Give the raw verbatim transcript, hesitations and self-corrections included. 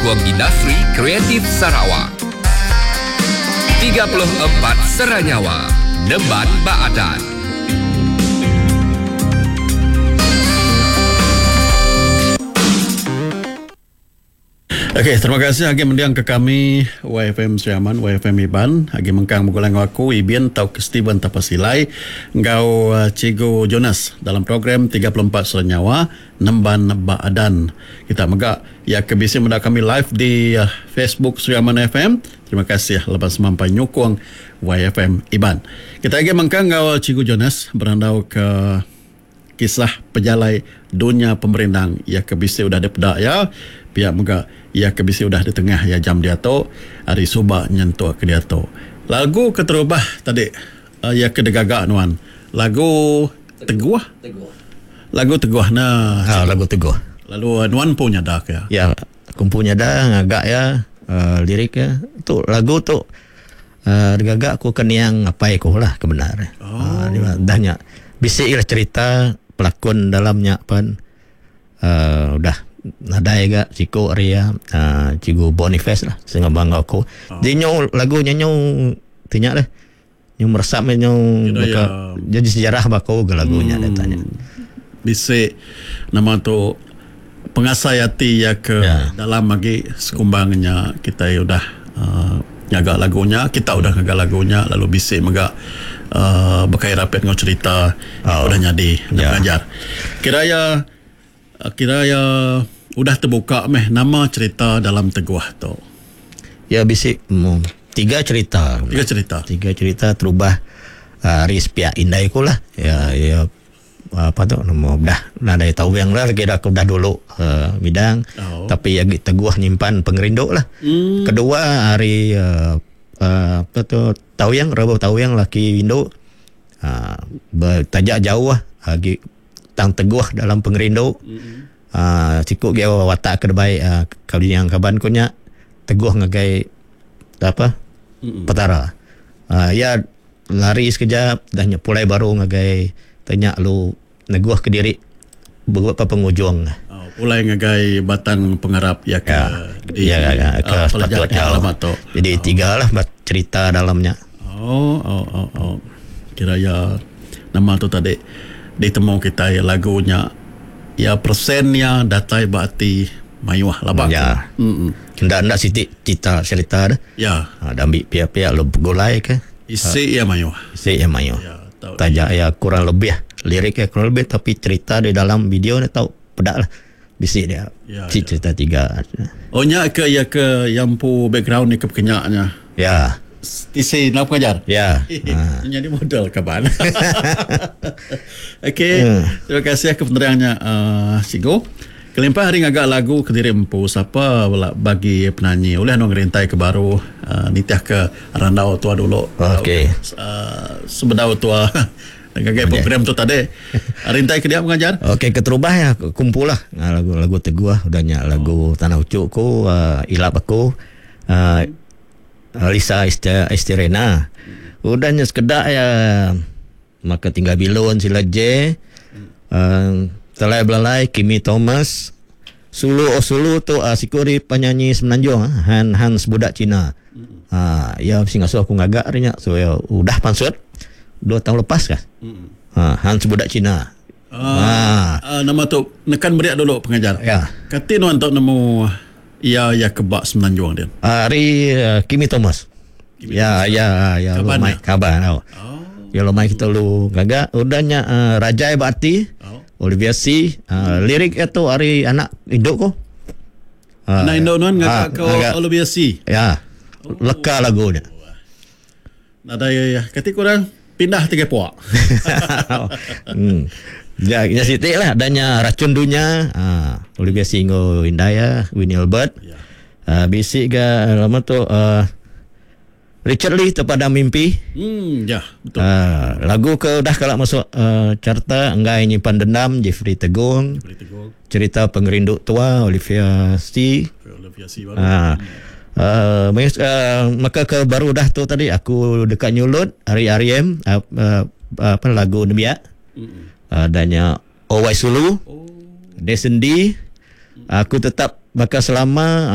penyokong industri kreatif Sarawak. tiga puluh empat Seranyawa, Nemban Baadan. Okey, terima kasih Agi mendiang ke kami Y F M Sriaman, Y F M Iban. Agi mengkang mengulang aku Ibian tau ke Steven Tapasilai ngau uh, Cikgu Jonas dalam program tiga puluh empat Seranyawa Nemban Baadan. Kita megak ya kebisi mendak kami live di uh, Facebook Sriaman F M. Terima kasih lepas mampai nyukung Y F M Iban. Kita lagi mengkang ngau Cikgu Jonas berandau ke kisah pejalai dunia pemerintah ya kebisi udah ada pedak ya. Pihak megak ya kebisi udah di tengah ya jam dia tu hari subak nyentuh ke dia tu. Lagu keterubah tadi uh, ya kedegagak nuan. Lagu Teguh. Teguh. Lagu Teguh nah. Ha, lagu Teguh. Lalu uh, nuan punya dak ya. Ya, kumpunya dah ngagak ya uh, lirik ya. Tu lagu tu uh, degagak aku keniang apa aku lah kebenaran. Oh. Uh, dahnya bisik lah cerita pelakon dalamnya pan uh, udah nadai gak Ciko Ria uh, Cikgu Boniface lah sehingga bangga aku. Oh. Dia nyong lagu nyong tinyak lah nyong meresap nyong ya. Jadi sejarah bako ke lagunya hmm. Datanya bisik nama tu pengasayati ya ke ya. Dalam lagi sekumbangnya kita ya udah uh, nyaga lagunya kita udah nyaga lagunya lalu bisik megak uh, bekai rapet ngau cerita oh. Udah nyadi ya. Mengajar kira ya kira ya udah terbuka meh nama cerita dalam Teguh tu. Ya bisik um, tiga cerita. Tiga cerita. Tiga cerita terubah uh, ris pihak indai ku lah. Ya ya apa tu nama dah nadai tahu yang lah kira aku dah dulu uh, bidang oh. Tapi ya Teguh nyimpan pengerinduk lah. Hmm. Kedua hari uh, uh, apa tu tahu yang Rabu tahu yang laki Indo uh, bertajak jauh lah lagi tang Teguh dalam pengerinduk. Hmm. Uh, cikgu dia watak kedebai uh, kali yang kaban kunya Teguh ngagai apa Mm-mm. petara uh, ya lari sekejap dah pulai baru ngagai tanya lu Teguh ke diri beberapa pengujung oh, pulai ngagai batang pengarap ya ke ya, di ya, ya, ke uh, pelajaran alamat tu jadi oh. Tiga lah cerita dalamnya. Oh oh oh, oh. Kira ya nama tu tadi ditemu kita ya lagunya ya persennya datai bati mayuah labak. Ya. Hmm. Ndak ndak siti cita cerita dah. Ya. Ada ambil pihak-pihak lo gulai ke. Isi ha. Ya mayuah. Isi ya mayuah. Ya, tajak ya kurang lebih lirik ya kurang lebih tapi cerita di dalam video ni tahu pedak lah. Bisik dia. Ya, cerita ya. Tiga. Oh nya ke ya ke yang pu background ni ke kenyaknya. Ya. Isi nak pengajar. Ya. Ha. Jadi modal kaban. Okey. Hmm. Terima kasih ke penerangannya uh, Cikgu. Kelimpah hari ngagak lagu Kediri Empu siapa bagi penyanyi oleh nong rintai ke baru uh, nitiah ke randau tua dulu. Okey. Uh, sebedau tua ngagak program tu tadi. Rintai ke dia mengajar. Okey keterubah ya kumpul lah lagu-lagu Teguh udahnya lagu oh. Tanah Ucuk ku uh, ilap aku uh, Lisa Istirena. Udahnya sekedar ya maka tinggal bilon sila J. Uh, Telai belalai Kimi Thomas. Sulu oh Sulu tu uh, sikuri penyanyi Semenanjung uh, Han Hans budak Cina. Ah uh, ya singasuh aku ngagak rinya. So ya udah pansut dua tahun lepas kah? Ha uh, Hans budak Cina. Ah uh, uh, nama tu nekan beriak dulu pengajar. Ya. Katin untuk nemu ya ya kebak Semenanjung dia. Hari uh, Kimi Thomas. Kimi ya, Thomas. ya ya ya lu mai kabar tau. Oh. Ya lu mai kita lu gagak udahnya uh, Rajai Bati. Oh. Olivia C. Uh, lirik itu hari anak induk ko. Uh, anak induk nuan gagak uh, ke Olivia C. Ya. Oh. Leka lagunya. Nada ya ya. Ketik kurang pindah tiga puak. hmm. Ya, ya sitik lah adanya Racun Dunia, ah, Olivia Singo Indaya, Winnie Albert. Ya. Ah, bisik ga lama tu uh, Richard Lee Terpada Mimpi. Hmm, ya, betul. Ah, lagu ke dah kalau masuk uh, carta Enggai Nyimpan Dendam Jeffrey Tegung. Jeffrey Tegung. Cerita Pengerinduk Tua Olivia C. Olivia C baru. Ah. Uh, uh, maka ke baru dah tu tadi aku dekat Nyulut Hari R M uh, uh, apa lagu Nebia. Mm-mm. Adanya Owai Sulu, oh. Desendi, aku tetap bakal selama